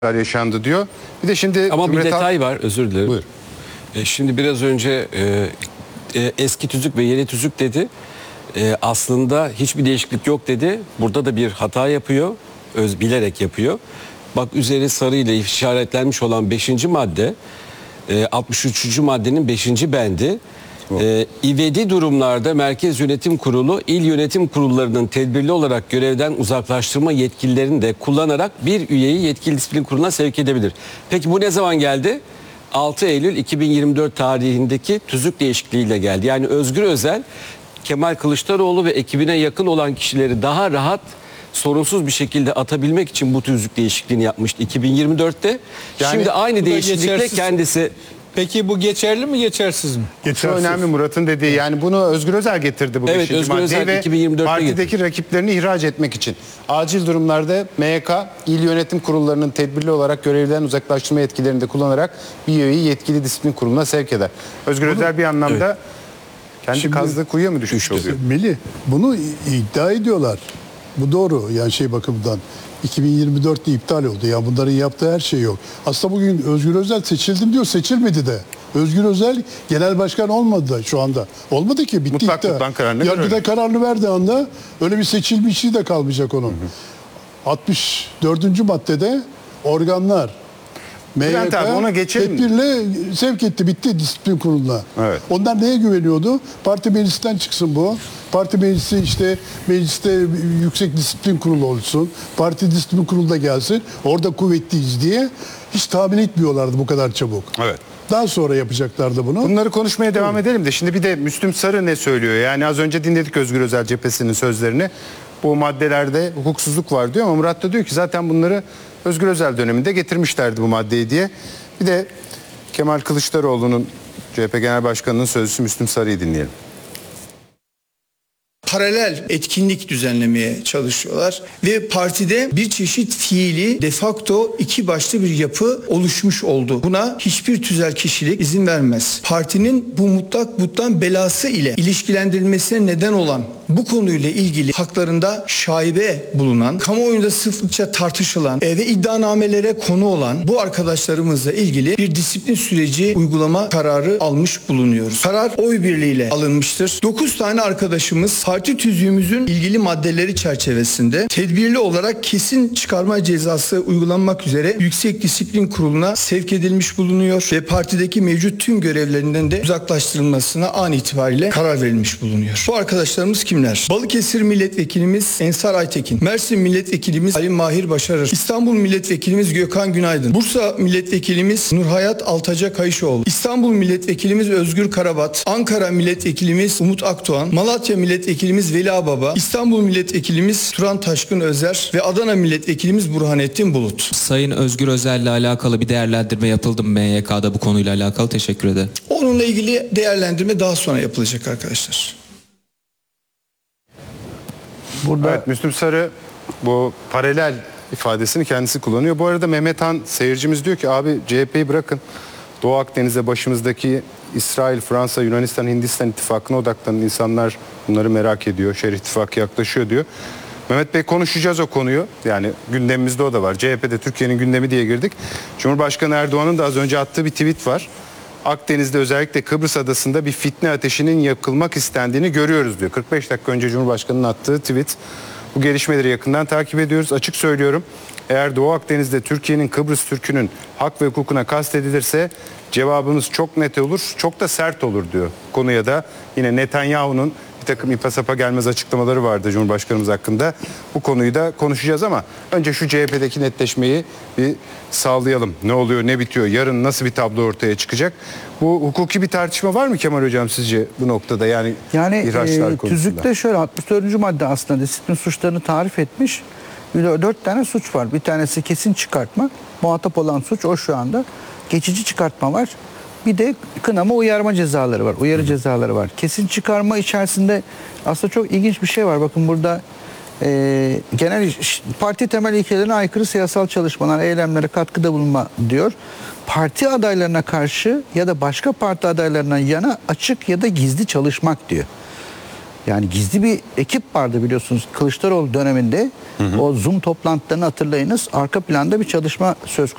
yaşandı diyor. Bir de şimdi ama bir detay var, özür dilerim. Buyur. Şimdi biraz önce eski tüzük ve yeni tüzük dedi. Aslında hiçbir değişiklik yok dedi. Burada da bir hata yapıyor. Bilerek yapıyor. Bak, üzeri sarıyla işaretlenmiş olan 5. madde 63. maddenin 5. bendi. İvedi durumlarda Merkez Yönetim Kurulu il yönetim kurullarının tedbirli olarak görevden uzaklaştırma yetkilerini de kullanarak bir üyeyi yetkili disiplin kuruluna sevk edebilir. Peki bu ne zaman geldi? 6 Eylül 2024 tarihindeki tüzük değişikliğiyle geldi. Yani Özgür Özel, Kemal Kılıçdaroğlu ve ekibine yakın olan kişileri daha rahat, sorunsuz bir şekilde atabilmek için bu tüzük değişikliğini yapmıştı 2024'te. Yani şimdi aynı değişiklikle kendisi... Peki bu geçerli mi, geçersiz mi? Şu önemli Murat'ın dediği, yani bunu Özgür Özel getirdi bu 5. Özgür maddeyi Özel ve 2024'te partideki getirdi. rakiplerini ihraç etmek için. Acil durumlarda MYK, il yönetim kurullarının tedbirli olarak görevden uzaklaştırma yetkilerini de kullanarak bir üyeyi yetkili disiplin kuruluna sevk eder. Özgür Özel bir anlamda kendi kazdığı kuyuya mı düşmüş oluyor? Melih, bunu iddia ediyorlar. Bu doğru, yani şey bakımından. 2024'te iptal oldu. Ya bunların yaptığı her şey yok. Aslında bugün Özgür Özel seçildim diyor, seçilmedi de. Özgür Özel genel başkan olmadı da şu anda. Olmadı ki, bitti. Mutlak kararını Yargıda kararını verdiği anda öyle bir seçilmişliği de kalmayacak onun. 64. maddede organlar Bülent abi, ona geçelim. tedbirle sevk etti, bitti disiplin kuruluna. Evet. Onlar neye güveniyordu? Parti meclisten çıksın bu. Parti meclisi, işte mecliste yüksek disiplin kurulu olsun. Parti disiplin kurulu da gelsin. Orada kuvvetliyiz diye hiç tahmin etmiyorlardı bu kadar çabuk. Evet. Daha sonra yapacaklardı bunu. Bunları konuşmaya devam edelim de şimdi bir de Müslüm Sarı ne söylüyor? Yani az önce dinledik Özgür Özel cephesinin sözlerini. Bu maddelerde hukuksuzluk var diyor ama Murat da diyor ki zaten bunları Özgür Özel döneminde getirmişlerdi bu maddeyi diye. Bir de Kemal Kılıçdaroğlu'nun, CHP Genel Başkanı'nın sözcüsü Müslüm Sarı'yı dinleyelim. Paralel etkinlik düzenlemeye çalışıyorlar ve partide bir çeşit fiili de facto iki başlı bir yapı oluşmuş oldu. Buna hiçbir tüzel kişilik izin vermez. Partinin bu mutlak buttan belası ile ilişkilendirilmesine neden olan, bu konuyla ilgili haklarında şaibe bulunan, kamuoyunda sıklıkça tartışılan ve iddianamelere konu olan bu arkadaşlarımızla ilgili bir disiplin süreci uygulama kararı almış bulunuyoruz. Karar oy birliğiyle alınmıştır. 9 tane arkadaşımız parti tüzüğümüzün ilgili maddeleri çerçevesinde tedbirli olarak kesin çıkarma cezası uygulanmak üzere Yüksek Disiplin Kurulu'na sevk edilmiş bulunuyor ve partideki mevcut tüm görevlerinden de uzaklaştırılmasına an itibariyle karar verilmiş bulunuyor. Bu arkadaşlarımız kimler? Balıkesir Milletvekilimiz Ensar Aytekin, Mersin Milletvekilimiz Ali Mahir Başarır, İstanbul Milletvekilimiz Gökhan Günaydın, Bursa Milletvekilimiz Nurhayat Altaca Kayışoğlu, İstanbul Milletvekilimiz Özgür Karabat, Ankara Milletvekilimiz Umut Akdoğan, Malatya Milletvekilimiz Veli Ağbaba, İstanbul Milletvekilimiz Turan Taşkın Özer ve Adana Milletvekilimiz Burhanettin Bulut. Sayın Özgür Özel'le alakalı bir değerlendirme yapıldı mı MYK'da bu konuyla alakalı? Teşekkür ederim. Onunla ilgili değerlendirme daha sonra yapılacak arkadaşlar. Burada evet, Müslüm Sarı bu paralel ifadesini kendisi kullanıyor. Bu arada Mehmet Han seyircimiz diyor ki abi CHP'yi bırakın. Doğu Akdeniz'de başımızdaki İsrail, Fransa, Yunanistan, Hindistan ittifakına odaklanan insanlar bunları merak ediyor. Şerh ittifakı yaklaşıyor diyor. Mehmet Bey, konuşacağız o konuyu. Yani gündemimizde o da var. CHP'de Türkiye'nin gündemi diye girdik. Cumhurbaşkanı Erdoğan'ın da az önce attığı bir tweet var. Akdeniz'de, özellikle Kıbrıs Adası'nda bir fitne ateşinin yakılmak istendiğini görüyoruz diyor. 45 dakika önce Cumhurbaşkanı'nın attığı tweet. Bu gelişmeleri yakından takip ediyoruz. Açık söylüyorum, eğer Doğu Akdeniz'de Türkiye'nin, Kıbrıs Türk'ünün hak ve hukukuna kastedilirse cevabımız çok net olur, çok da sert olur diyor. Konuya da yine Netanyahu'nun bir takım ipa sapa gelmez açıklamaları vardı Cumhurbaşkanımız hakkında. Bu konuyu da konuşacağız ama önce şu CHP'deki netleşmeyi bir sağlayalım. Ne oluyor, ne bitiyor, yarın nasıl bir tablo ortaya çıkacak? Bu hukuki bir tartışma var mı Kemal Hocam sizce bu noktada? Yani tüzükte şöyle 64. madde aslında disiplin suçlarını tarif etmiş. 4 tane suç var. Bir tanesi kesin çıkartma. Muhatap olan suç o şu anda. Geçici çıkartma var. Bir de kınama, uyarma cezaları var. Uyarı cezaları var. Kesin çıkarma içerisinde aslında çok ilginç bir şey var. Bakın burada genel parti temel ilkelerine aykırı siyasal çalışmalar, eylemlere katkıda bulunma diyor. Parti adaylarına karşı ya da başka parti adaylarına yana açık ya da gizli çalışmak diyor. Yani gizli bir ekip vardı biliyorsunuz Kılıçdaroğlu döneminde. O Zoom toplantılarını hatırlayınız. Arka planda bir çalışma söz konusu.